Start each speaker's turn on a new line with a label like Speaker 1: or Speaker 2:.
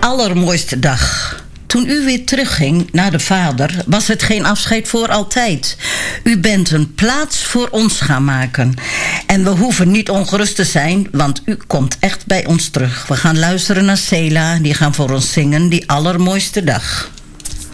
Speaker 1: Allermooiste dag. Toen u weer terugging naar de Vader, was het geen afscheid voor altijd. U bent een plaats voor ons gaan maken. En we hoeven niet ongerust te zijn, want u komt echt bij ons terug. We gaan luisteren naar Sela, die gaan voor ons zingen die allermooiste dag.